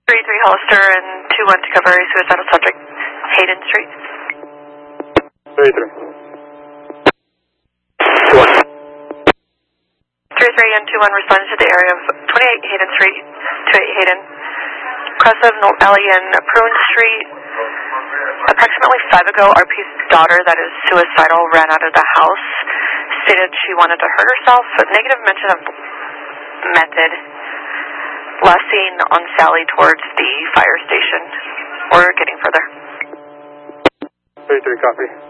3-3 Hollister and 2-1 to cover a suicidal subject, Hayden Street. 3-3. 3-3 and 2-1 responded to the area of 28 Hayden Street, 28 Hayden, cross of Nolt Alley and Prune Street. Approximately 5 ago, RP's daughter, that is suicidal, ran out of the house, stated she wanted to hurt herself, with negative mention of method. Last seen on Sally towards the fire station. We're getting further. 3-3, copy.